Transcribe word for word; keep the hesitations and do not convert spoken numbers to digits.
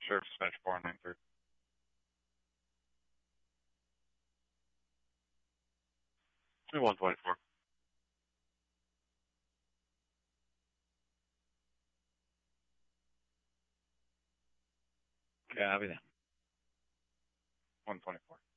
sure if it's finished four and nine three. one twenty-four. Copy that. one twenty-four.